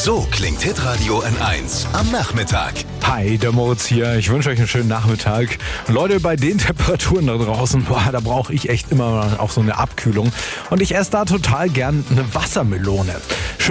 So klingt Hitradio N1 am Nachmittag. Hi, der Moritz hier. Ich wünsche euch einen schönen Nachmittag. Leute, bei den Temperaturen da draußen, da brauche ich echt immer auch so eine Abkühlung. Und ich esse da total gern eine Wassermelone.